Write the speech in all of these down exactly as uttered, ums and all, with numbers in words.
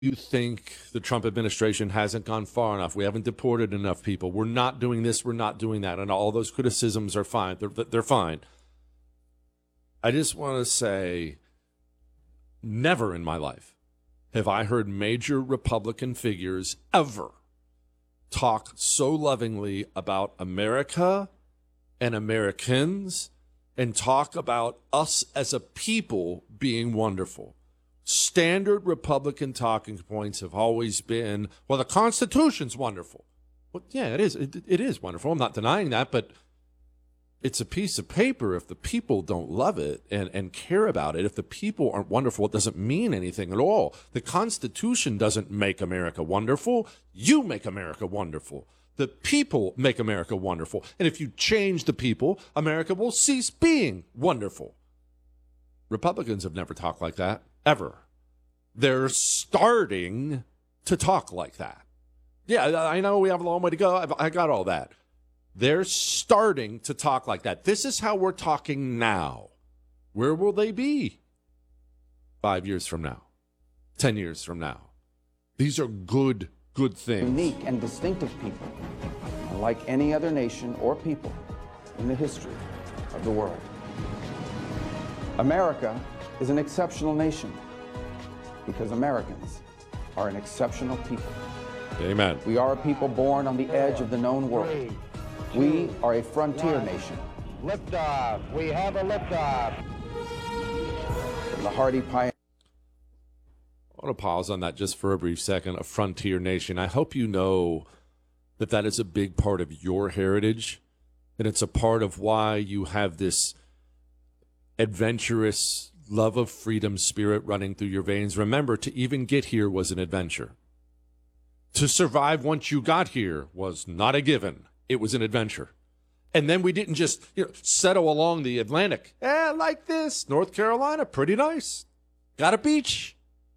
you think the Trump administration hasn't gone far enough? We haven't deported enough people. We're not doing this. We're not doing that. And all those criticisms are fine. They're, they're fine. I just want to say, never in my life have I heard major Republican figures ever talk so lovingly about America and Americans and talk about us as a people being wonderful. Standard Republican talking points have always been, well, the Constitution's wonderful. Well, yeah, it is. It, it is wonderful. I'm not denying that, but it's a piece of paper. If the people don't love it and, and care about it, if the people aren't wonderful, it doesn't mean anything at all. The Constitution doesn't make America wonderful. You make America wonderful. The people make America wonderful. And if you change the people, America will cease being wonderful. Republicans have never talked like that, ever. They're starting to talk like that. Yeah, I know we have a long way to go. I've, I got all that. They're starting to talk like that. This is how we're talking now. Where will they be five years from now? Ten years from now? These are good, good things. Unique and distinctive people, unlike any other nation or people in the history of the world. America is an exceptional nation because Americans are an exceptional people. Amen. We are a people born on the edge of the known world. We are a frontier nation. Liftoff. We have a liftoff. From the hardy pioneers. I want to pause on that just for a brief second. A frontier nation. I hope you know that that is a big part of your heritage, and it's a part of why you have this adventurous love of freedom spirit running through your veins. Remember, to even get here was an adventure. To survive once you got here was not a given. It was an adventure. And then we didn't just, you know, settle along the Atlantic. Eh, like this. North Carolina, pretty nice. Got a beach.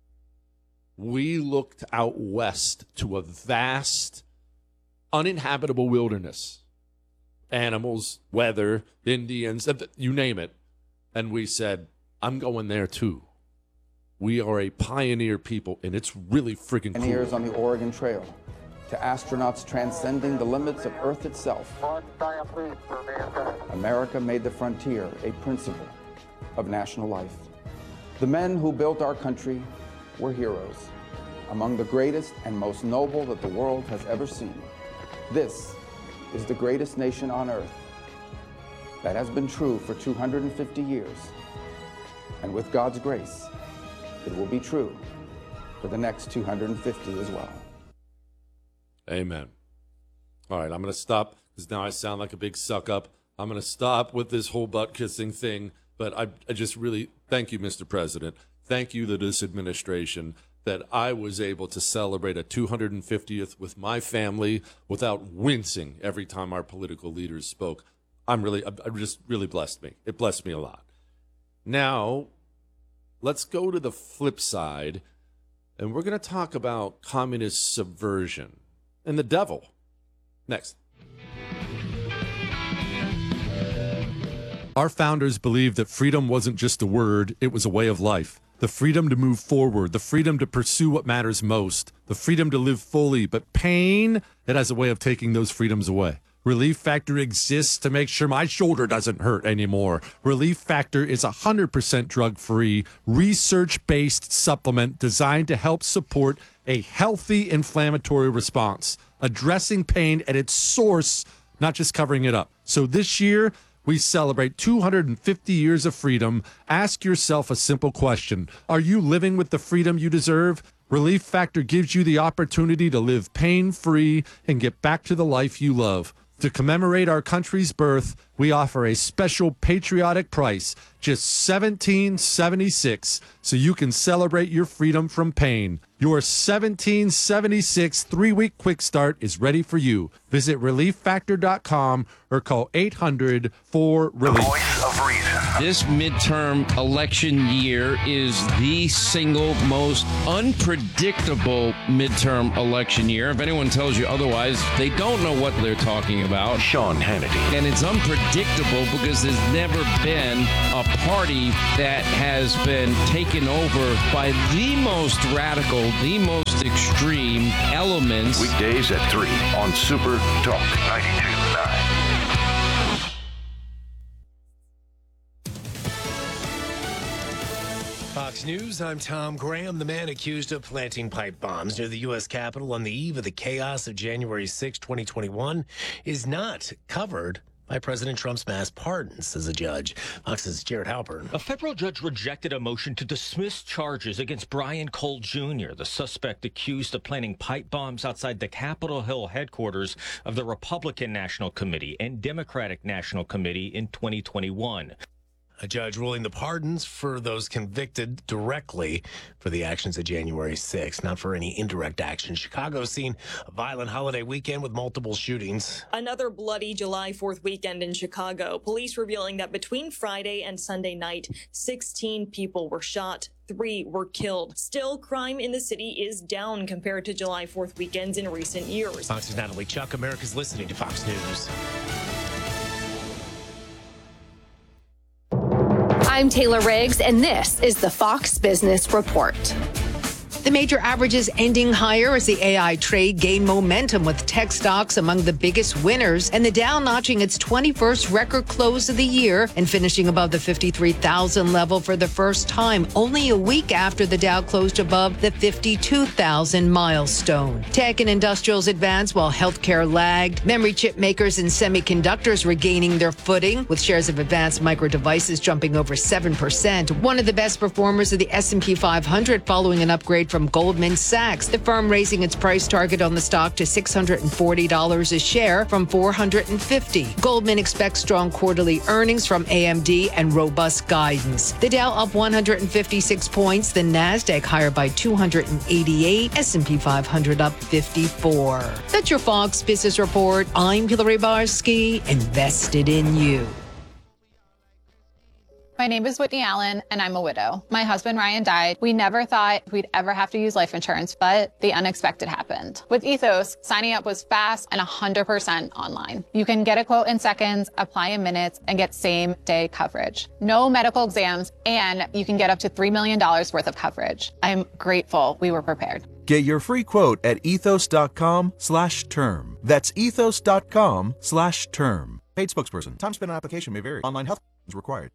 We looked out west to a vast, uninhabitable wilderness. Animals, weather, Indians, you name it. And we said, I'm going there too. We are a pioneer people, and it's really freaking cool. Pioneers on the Oregon Trail, to astronauts transcending the limits of Earth itself. America made the frontier a principle of national life. The men who built our country were heroes, among the greatest and most noble that the world has ever seen. This is the greatest nation on earth. That has been true for two hundred fifty years. And with God's grace, it will be true for the next two hundred fifty as well. Amen. All right, I'm going to stop because now I sound like a big suck up. I'm going to stop with this whole butt kissing thing, but I, I just really thank you, Mister President. Thank you to this administration that I was able to celebrate a two hundred fiftieth with my family without wincing every time our political leaders spoke. I'm really, I just really blessed me. It blessed me a lot. Now, let's go to the flip side, and we're going to talk about communist subversion and the devil. Next. Our founders believed that freedom wasn't just a word, it was a way of life. The freedom to move forward, the freedom to pursue what matters most, the freedom to live fully. But pain, it has a way of taking those freedoms away. Relief Factor exists to make sure my shoulder doesn't hurt anymore. Relief Factor is a one hundred percent drug-free, research-based supplement designed to help support a healthy inflammatory response, addressing pain at its source, not just covering it up. So this year, we celebrate two hundred fifty years of freedom. Ask yourself a simple question. Are you living with the freedom you deserve? Relief Factor gives you the opportunity to live pain-free and get back to the life you love. To commemorate our country's birth, we offer a special patriotic price, just seventeen seventy-six, so you can celebrate your freedom from pain. Your seventeen seventy-six three-week quick start is ready for you. Visit relief factor dot com or call eight hundred four relief. The voice of reason. This midterm election year is the single most unpredictable midterm election year. If anyone tells you otherwise, they don't know what they're talking about. Sean Hannity. And it's unpredictable because there's never been a party that has been taken over by the most radical, the most extreme elements. Weekdays at three on Super Talk ninety-two point nine. Fox News, I'm Tom Graham. The man accused of planting pipe bombs near the U S Capitol on the eve of the chaos of January sixth, twenty twenty-one is not covered by President Trump's mass pardons, says a judge. Fox's Jared Halpern. A federal judge rejected a motion to dismiss charges against Brian Cole Junior, the suspect accused of planting pipe bombs outside the Capitol Hill headquarters of the Republican National Committee and Democratic National Committee in twenty twenty-one. A judge ruling the pardons for those convicted directly for the actions of January sixth, not for any indirect action. Chicago's seen a violent holiday weekend with multiple shootings. Another bloody July fourth weekend in Chicago. Police revealing that between Friday and Sunday night, sixteen people were shot. Three were killed. Still, crime in the city is down compared to July fourth weekends in recent years. Fox's Natalie Chuck. America's listening to Fox News. I'm Taylor Riggs, and this is the Fox Business Report. The major averages ending higher as the A I trade gained momentum, with tech stocks among the biggest winners, and the Dow notching its twenty-first record close of the year and finishing above the fifty-three thousand level for the first time, only a week after the Dow closed above the fifty-two thousand milestone. Tech and industrials advanced while healthcare lagged. Memory chip makers and semiconductors regaining their footing, with shares of advanced micro devices jumping over seven percent. One of the best performers of the S and P five hundred following an upgrade from Goldman Sachs, the firm raising its price target on the stock to six hundred forty dollars a share from four hundred fifty dollars. Goldman expects strong quarterly earnings from A M D and robust guidance. The Dow up one hundred fifty-six points, the Nasdaq higher by two hundred eighty-eight, S and P five hundred up fifty-four. That's your Fox Business Report. I'm Hillary Barsky, invested in you. My name is Whitney Allen, and I'm a widow. My husband, Ryan, died. We never thought we'd ever have to use life insurance, but the unexpected happened. With Ethos, signing up was fast and one hundred percent online. You can get a quote in seconds, apply in minutes, and get same-day coverage. No medical exams, and you can get up to three million dollars worth of coverage. I'm grateful we were prepared. Get your free quote at ethos.com slash term. That's ethos.com slash term. Paid spokesperson. Time spent on application may vary. Online health is required.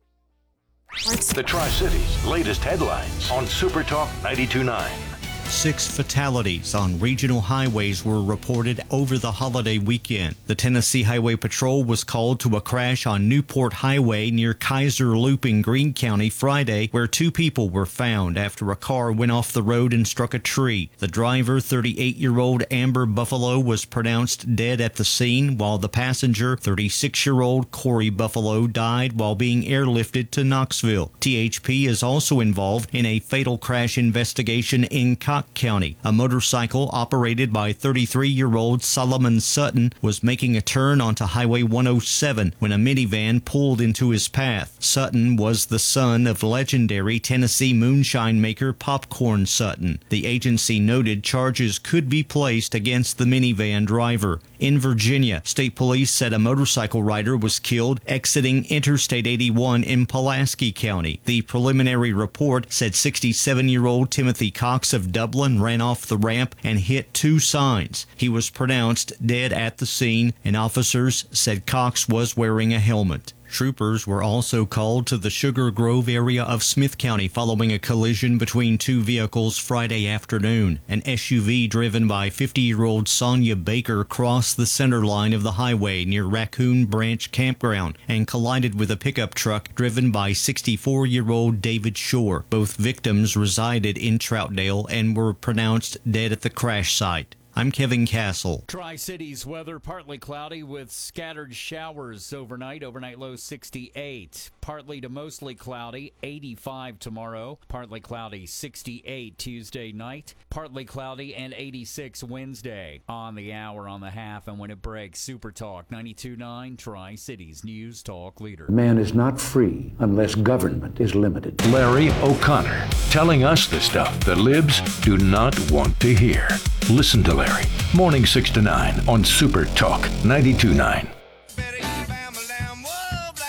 The Tri-Cities' latest headlines on Super Talk ninety-two point nine. Six fatalities on regional highways were reported over the holiday weekend. The Tennessee Highway Patrol was called to a crash on Newport Highway near Kaiser Loop in Greene County Friday, where two people were found after a car went off the road and struck a tree. The driver, thirty-eight-year-old Amber Buffalo, was pronounced dead at the scene, while the passenger, thirty-six-year-old Corey Buffalo, died while being airlifted to Knoxville. T H P is also involved in a fatal crash investigation in Cox County. A motorcycle operated by thirty-three-year-old Solomon Sutton was making a turn onto Highway one oh seven when a minivan pulled into his path. Sutton was the son of legendary Tennessee moonshine maker Popcorn Sutton. The agency noted charges could be placed against the minivan driver. In Virginia, state police said a motorcycle rider was killed exiting Interstate eighty-one in Pulaski County. The preliminary report said sixty-seven-year-old Timothy Cox of Dublin ran off the ramp and hit two signs. He was pronounced dead at the scene, and officers said Cox was wearing a helmet. Troopers were also called to the Sugar Grove area of Smith County following a collision between two vehicles Friday afternoon. An S U V driven by fifty-year-old Sonia Baker crossed the center line of the highway near Raccoon Branch Campground and collided with a pickup truck driven by sixty-four-year-old David Shore. Both victims resided in Troutdale and were pronounced dead at the crash site. I'm Kevin Castle. Tri-Cities weather, partly cloudy with scattered showers overnight. Overnight low sixty-eight. Partly to mostly cloudy, eighty-five tomorrow. Partly cloudy, sixty-eight Tuesday night. Partly cloudy and eighty-six Wednesday. On the hour, on the half, and when it breaks, Super Talk ninety-two point nine, Tri-Cities News Talk Leader. Man is not free unless government is limited. Larry O'Connor telling us the stuff the libs do not want to hear. Listen to Larry, morning six to nine on Super Talk ninety-two point nine.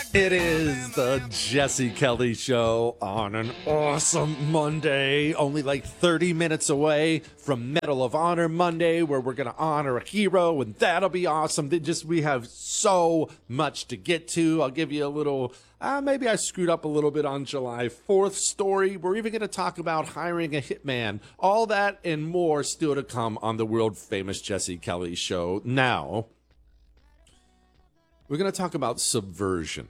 It is the Jesse Kelly Show on an awesome Monday, only like thirty minutes away from Medal of Honor Monday, where we're going to honor a hero, and that'll be awesome. They just we have so much to get to. I'll give you a little, uh, maybe I screwed up a little bit on July fourth story. We're even going to talk about hiring a hitman. All that and more still to come on the world-famous Jesse Kelly Show. Now, we're going to talk about subversion,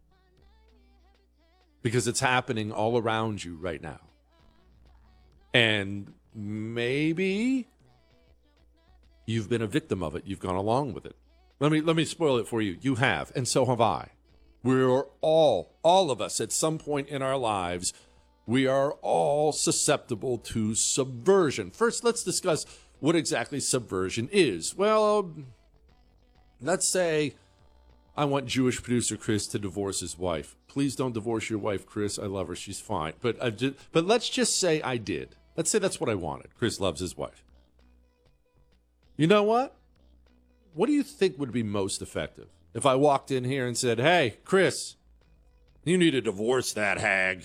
because it's happening all around you right now. And maybe you've been a victim of it. You've gone along with it. Let me let me spoil it for you. You have, and so have I. We're all, all of us at some point in our lives, we are all susceptible to subversion. First, let's discuss what exactly subversion is. Well, let's say I want Jewish producer Chris to divorce his wife. Please don't divorce your wife, Chris. I love her. She's fine. But I did, but let's just say I did. Let's say that's what I wanted. Chris loves his wife. You know what? What do you think would be most effective if I walked in here and said, hey, Chris, you need to divorce that hag?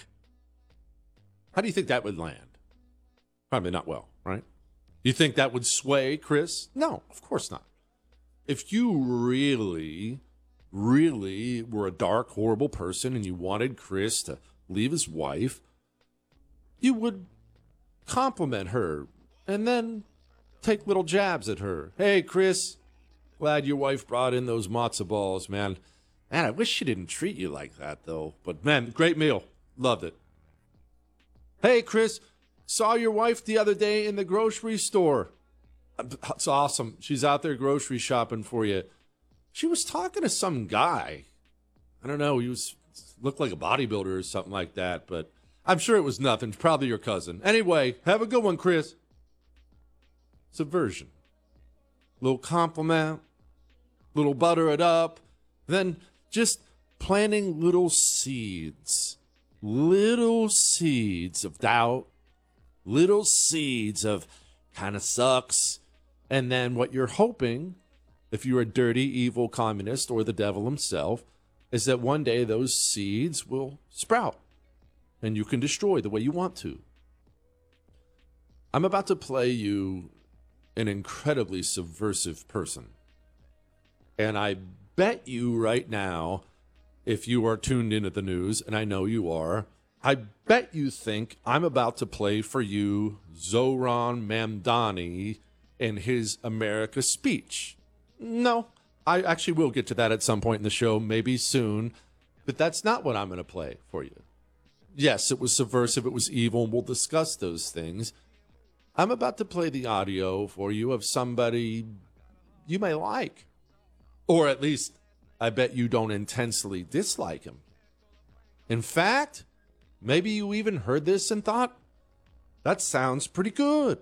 How do you think that would land? Probably not well, right? You think that would sway Chris? No, of course not. If you really... really were a dark, horrible person and you wanted Chris to leave his wife, you would compliment her and then take little jabs at her. Hey, Chris, glad your wife brought in those matzo balls, man. Man, I wish she didn't treat you like that, though. But, man, great meal. Loved it. Hey, Chris, saw your wife the other day in the grocery store. It's awesome. She's out there grocery shopping for you. She was talking to some guy. I don't know. He was looked like a bodybuilder or something like that, but I'm sure it was nothing. Probably your cousin. Anyway, have a good one, Chris. Subversion. Little compliment. Little butter it up. Then just planting little seeds. Little seeds of doubt. Little seeds of kind of sucks. And then what you're hoping, if you're a dirty, evil communist or the devil himself, is that one day those seeds will sprout and you can destroy the way you want to. I'm about to play you an incredibly subversive person. And I bet you right now, if you are tuned into the news, and I know you are, I bet you think I'm about to play for you Zohran Mamdani in his America speech. No, I actually will get to that at some point in the show, maybe soon, but that's not what I'm going to play for you. Yes, it was subversive, it was evil, and we'll discuss those things. I'm about to play the audio for you of somebody you may like, or at least I bet you don't intensely dislike him. In fact, maybe you even heard this and thought, that sounds pretty good.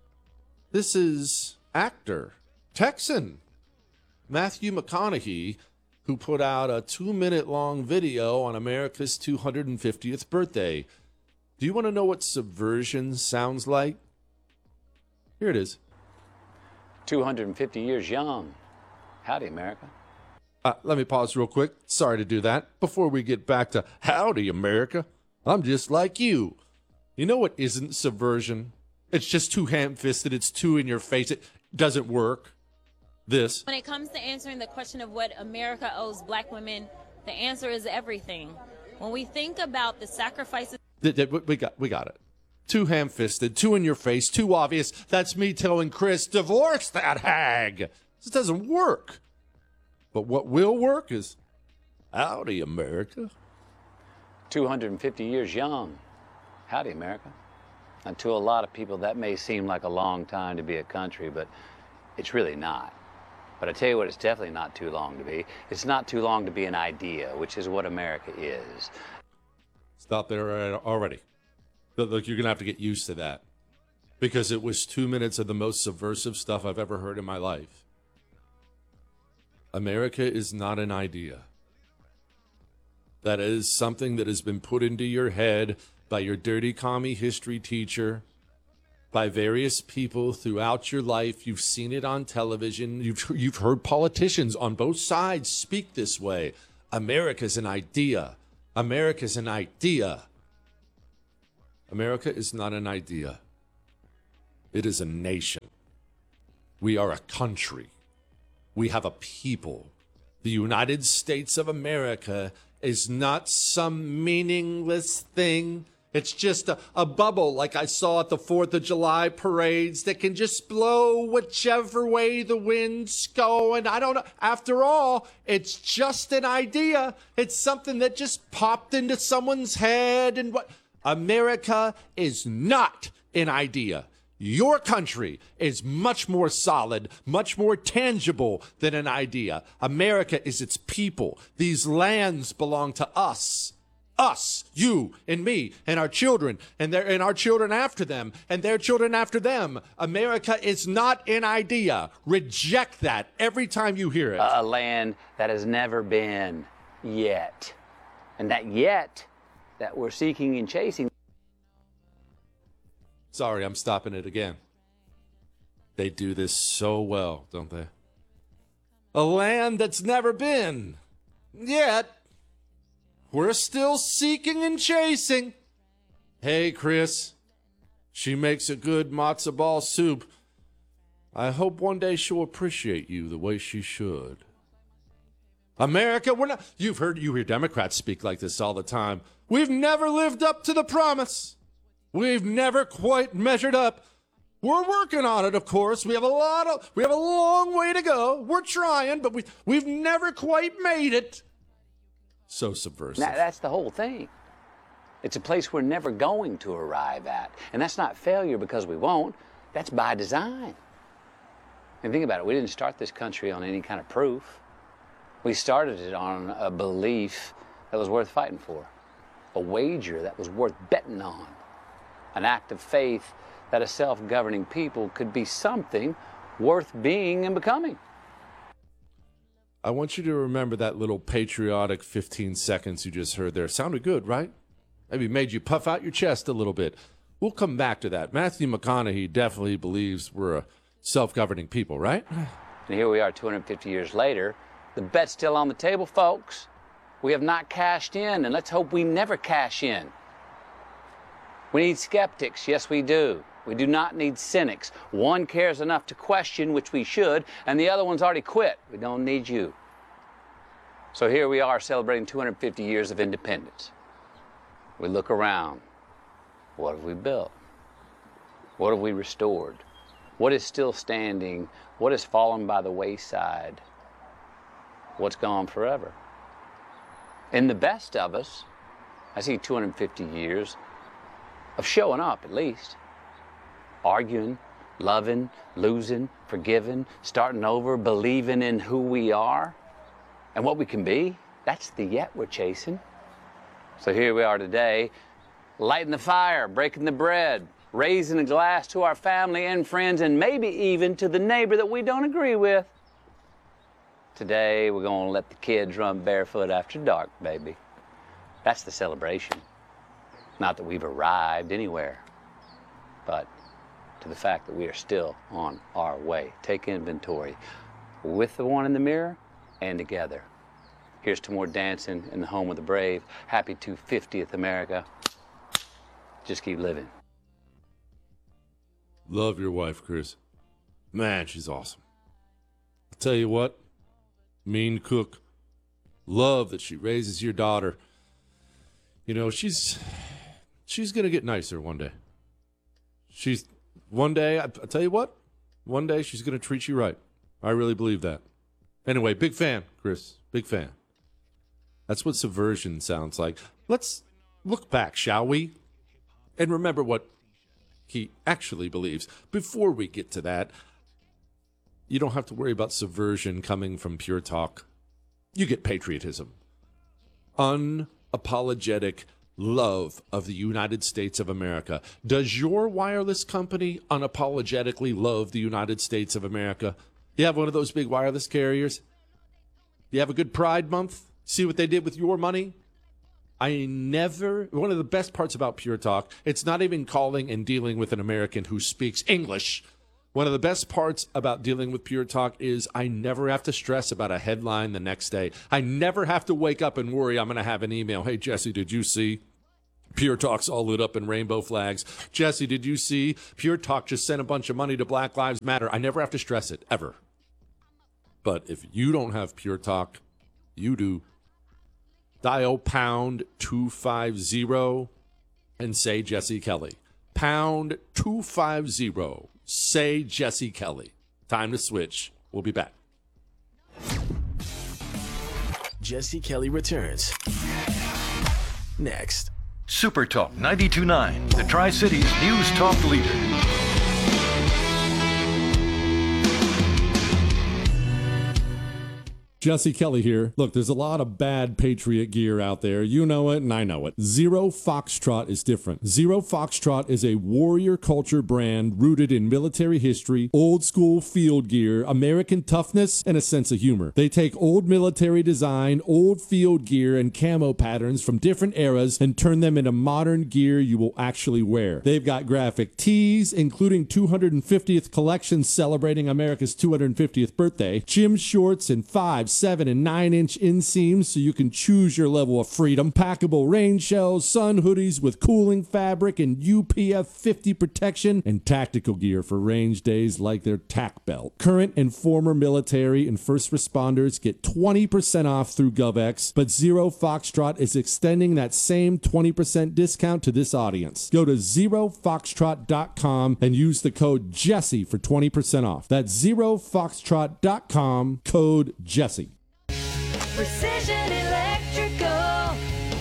This is actor, Texan Matthew McConaughey, who put out a two-minute-long video on America's two hundred fiftieth birthday. Do you want to know what subversion sounds like? Here it is. two hundred fifty years young. Howdy, America. Uh, let me pause real quick. Sorry to do that. Before we get back to howdy, America, I'm just like you. You know what isn't subversion? It's just too ham-fisted. It's too in your face. It doesn't work. This. When it comes to answering the question of what America owes black women, the answer is everything. When we think about the sacrifices... We got, we got it. Too ham-fisted, too in your face, too obvious. That's me telling Chris, divorce that hag. This doesn't work. But what will work is, howdy, America. two hundred fifty years young. Howdy, America. And to a lot of people, that may seem like a long time to be a country, but it's really not. But I tell you what, it's definitely not too long to be. It's not too long to be an idea, which is what America is. Stop there already. Look, you're going to have to get used to that. Because it was two minutes of the most subversive stuff I've ever heard in my life. America is not an idea. That is something that has been put into your head by your dirty commie history teacher, by various people throughout your life. You've seen it on television. You've, you've heard politicians on both sides speak this way. America's an idea. America's an idea. America is not an idea. It is a nation. We are a country. We have a people. The United States of America is not some meaningless thing. It's just a, a bubble like I saw at the fourth of July parades that can just blow whichever way the winds go. And I don't know. After all, it's just an idea. It's something that just popped into someone's head. And what? America is not an idea. Your country is much more solid, much more tangible than an idea. America is its people. These lands belong to us. Us, you and me and our children and their and our children after them and their children after them. America is not an idea. Reject that every time you hear it. A land that has never been yet. And that yet that we're seeking and chasing. Sorry, I'm stopping it again. They do this so well, don't they? A land that's never been yet. We're still seeking and chasing. Hey, Chris, she makes a good matzo ball soup. I hope one day she'll appreciate you the way she should. America, we're not. You've heard, you hear Democrats speak like this all the time. We've never lived up to the promise. We've never quite measured up. We're working on it, of course. We have a lot of, we have a long way to go. We're trying, but we, we've never quite made it. So subversive. Now, that's the whole thing. It's a place we're never going to arrive at. And that's not failure because we won't. That's by design. And think about it. We didn't start this country on any kind of proof. We started it on a belief that was worth fighting for, a wager that was worth betting on, an act of faith that a self-governing people could be something worth being and becoming. I want you to remember that little patriotic fifteen seconds you just heard there. Sounded good, right? Maybe made you puff out your chest a little bit. We'll come back to that. Matthew McConaughey definitely believes we're a self-governing people, right? And here we are two hundred fifty years later. The bet's still on the table, folks. We have not cashed in, and let's hope we never cash in. We need skeptics. Yes, we do. We do not need cynics. One cares enough to question, which we should, and the other one's already quit. We don't need you. So here we are celebrating two hundred fifty years of independence. We look around. What have we built? What have we restored? What is still standing? What has fallen by the wayside? What's gone forever? In the best of us, I see two hundred fifty years of showing up, at least. Arguing, loving, losing, forgiving, starting over, believing in who we are and what we can be. That's the yet we're chasing. So here we are today, lighting the fire, breaking the bread, raising a glass to our family and friends, and maybe even to the neighbor that we don't agree with. Today, we're going to let the kids run barefoot after dark, baby. That's the celebration. Not that we've arrived anywhere, but to the fact that we are still on our way. Take inventory with the one in the mirror and together. Here's to more dancing in the home of the brave. Happy two hundred fiftieth, America. Just keep living. Love your wife, Chris. Man, she's awesome. I'll tell you what, mean cook. Love that she raises your daughter. You know, she's she's going to get nicer one day. She's One day, I, I tell you what, one day she's going to treat you right. I really believe that. Anyway, big fan, Chris. Big fan. That's what subversion sounds like. Let's look back, shall we? And remember what he actually believes. Before we get to that, you don't have to worry about subversion coming from pure talk. You get patriotism. Unapologetic love of the United States of America. Does your wireless company unapologetically love the United States of America? You have one of those big wireless carriers? You have a good Pride Month? See what they did with your money? I never, one of the best parts about Pure Talk, it's not even calling and dealing with an American who speaks English. One of the best parts about dealing with Pure Talk is I never have to stress about a headline the next day. I never have to wake up and worry I'm going to have an email. Hey, Jesse, did you see Pure Talk's all lit up in rainbow flags? Jesse, did you see Pure Talk just sent a bunch of money to Black Lives Matter? I never have to stress it, ever. But if you don't have Pure Talk, you do. Dial pound two fifty and say Jesse Kelly. Pound two fifty. Say Jesse Kelly. Time to switch. We'll be back. Jesse Kelly returns next. Super Talk ninety-two point nine, the Tri-Cities News Talk leader. Jesse Kelly here. Look, there's a lot of bad Patriot gear out there. You know it, and I know it. Zero Foxtrot is different. Zero Foxtrot is a warrior culture brand rooted in military history, old school field gear, American toughness, and a sense of humor. They take old military design, old field gear, and camo patterns from different eras and turn them into modern gear you will actually wear. They've got graphic tees, including two hundred fiftieth collections celebrating America's two hundred fiftieth birthday, gym shorts, and five, seven, and nine inch inseams so you can choose your level of freedom, packable rain shells, sun hoodies with cooling fabric and U P F fifty protection, and tactical gear for range days like their tack belt. Current and former military and first responders get twenty percent off through GovX, but Zero Foxtrot is extending that same twenty percent discount to this audience. Go to zero foxtrot dot com and use the code Jesse for twenty percent off. That's zero foxtrot dot com, code Jesse. Precision Electrical,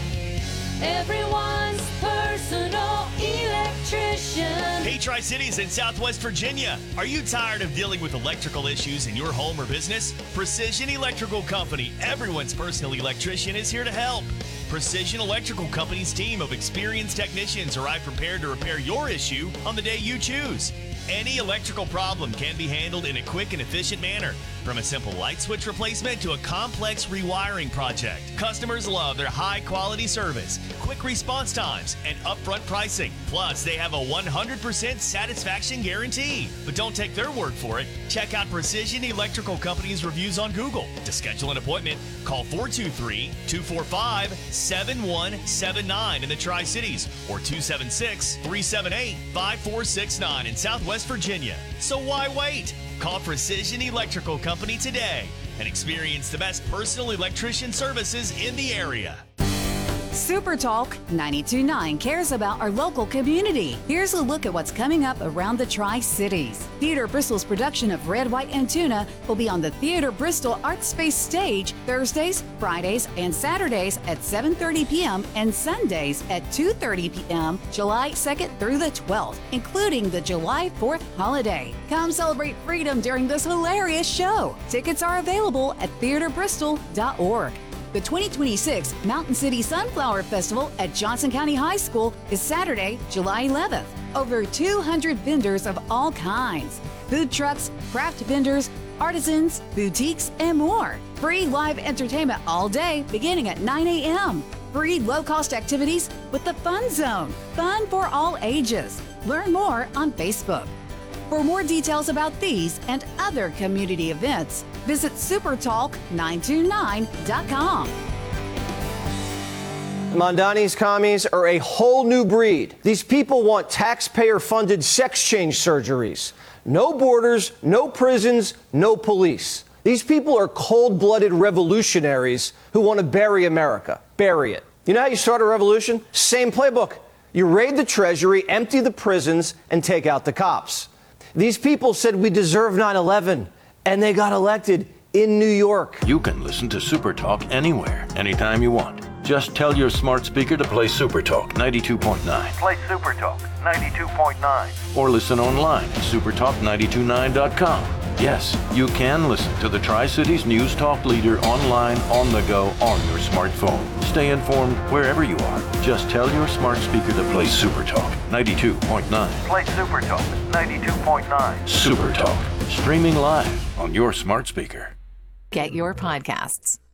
everyone's personal electrician. Hey, Tri-Cities in Southwest Virginia. Are you tired of dealing with electrical issues in your home or business? Precision Electrical Company, everyone's personal electrician, is here to help. Precision Electrical Company's team of experienced technicians arrive prepared to repair your issue on the day you choose. Any electrical problem can be handled in a quick and efficient manner. From a simple light switch replacement to a complex rewiring project, customers love their high-quality service, quick response times, and upfront pricing. Plus, they have a one hundred percent satisfaction guarantee. But don't take their word for it. Check out Precision Electrical Company's reviews on Google. To schedule an appointment, call four two three, two four five, seven one seven nine in the Tri-Cities or two seven six, three seven eight, five four six nine in Southwest Virginia. So why wait? Call Precision Electrical Company today and experience the best personal electrician services in the area. Super Talk ninety-two point nine cares about our local community. Here's a look at what's coming up around the Tri-Cities. Theater Bristol's production of Red, White, and Tuna will be on the Theater Bristol Art Space stage Thursdays, Fridays, and Saturdays at seven thirty p.m. and Sundays at two thirty p.m. July second through the twelfth, including the July fourth holiday. Come celebrate freedom during this hilarious show. Tickets are available at theater bristol dot org. The twenty twenty-six Mountain City Sunflower Festival at Johnson County High School is Saturday, July eleventh. Over two hundred vendors of all kinds, food trucks, craft vendors, artisans, boutiques, and more. Free live entertainment all day beginning at nine a.m. Free low-cost activities with the Fun Zone. Fun for all ages. Learn more on Facebook. For more details about these and other community events, visit super talk nine two nine dot com. Mondani's commies are a whole new breed. These people want taxpayer-funded sex change surgeries. No borders, no prisons, no police. These people are cold-blooded revolutionaries who want to bury America. Bury it. You know how you start a revolution? Same playbook. You raid the Treasury, empty the prisons, and take out the cops. These people said we deserve nine eleven, and they got elected in New York. You can listen to Super Talk anywhere, anytime you want. Just tell your smart speaker to play Super Talk ninety-two point nine. Play Super Talk ninety-two point nine. Or listen online at super talk nine two nine dot com. Yes, you can listen to the Tri-Cities News Talk leader online, on the go, on your smartphone. Stay informed wherever you are. Just tell your smart speaker to play Super Talk ninety-two point nine. Play Super Talk ninety-two point nine. Super Talk, streaming live on your smart speaker. Get your podcasts